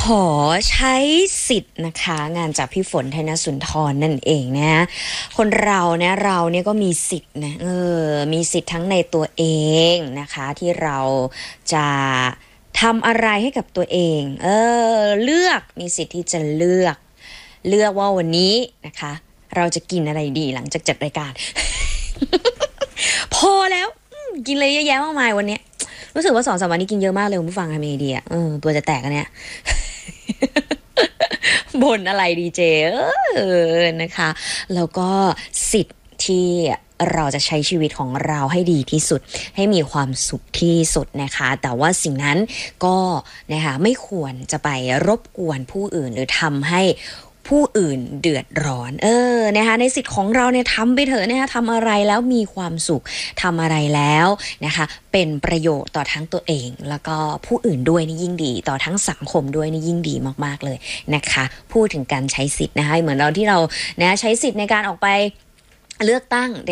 ขอใช้สิทธิ์นะคะงานจากพี่ฝนธนสุนทรนั่นเองนะคนเราเนี่ยก็มีสิทธิ์นะมีสิทธิ์ทั้งในตัวเองนะคะที่เราจะทำอะไรให้กับตัวเองเลือกมีสิทธิ์ที่จะเลือกว่าวันนี้นะคะเราจะกินอะไรดีหลังจากจัดรายการ พอแล้วกินเลยเยอะแยะมากมายวันนี้รู้สึกว่า2-3 วันนี้กินเยอะมากเลยคุณผู้ฟังทำยังไงดีอ่ะตัวจะแตกกันเนี่ย บ่นอะไรดีเจนะคะแล้วก็สิทธิ์ที่เราจะใช้ชีวิตของเราให้ดีที่สุดให้มีความสุขที่สุดนะคะแต่ว่าสิ่งนั้นก็นะคะไม่ควรจะไปรบกวนผู้อื่นหรือทำให้ผู้อื่นเดือดร้อนนะคะในสิทธิ์ของเราเนี่ยทำไปเถอะนะคะทำอะไรแล้วมีความสุขทำอะไรแล้วนะคะเป็นประโยชน์ต่อทั้งตัวเองแล้วก็ผู้อื่นด้วยนี่ยิ่งดีต่อทั้งสังคมด้วยนี่ยิ่งดีมากๆเลยนะคะพูดถึงการใช้สิทธิ์นะคะเหมือนเราที่เรานะใช้สิทธิ์ในการออกไปเลือกตั้ง